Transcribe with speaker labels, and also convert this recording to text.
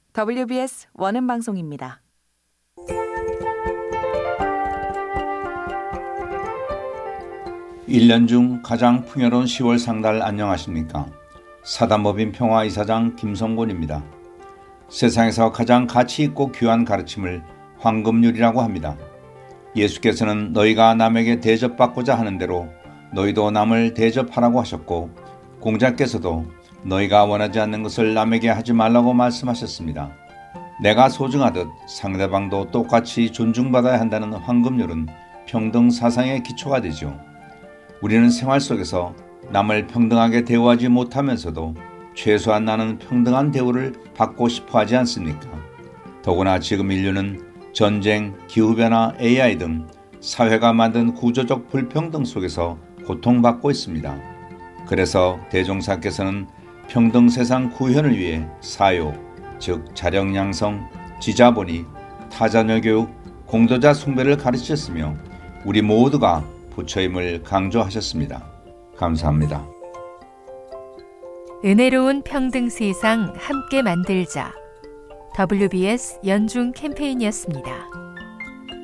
Speaker 1: WBS 원음 방송입니다.
Speaker 2: 일 년 중 가장 풍요로운 10월 상달 안녕하십니까? 사단법인 평화이사장 김성곤입니다. 세상에서 가장 가치 있고 귀한 가르침을 황금률이라고 합니다. 예수께서는 너희가 남에게 대접받고자 하는 대로 너희도 남을 대접하라고 하셨고, 공자께서도 너희가 원하지 않는 것을 남에게 하지 말라고 말씀하셨습니다. 내가 소중하듯 상대방도 똑같이 존중받아야 한다는 황금률은 평등 사상의 기초가 되죠. 우리는 생활 속에서 남을 평등하게 대우하지 못하면서도 최소한 나는 평등한 대우를 받고 싶어 하지 않습니까? 더구나 지금 인류는 전쟁, 기후변화, AI 등 사회가 만든 구조적 불평등 속에서 고통받고 있습니다. 그래서 대종사께서는 평등 세상 구현을 위해 사요, 즉 자력 양성, 지자본이, 타자녀 교육, 공도자 숭배를 가르치셨으며 우리 모두가 부처임을 강조하셨습니다. 감사합니다.
Speaker 3: 은혜로운 평등 세상 함께 만들자. WBS 연중 캠페인이었습니다.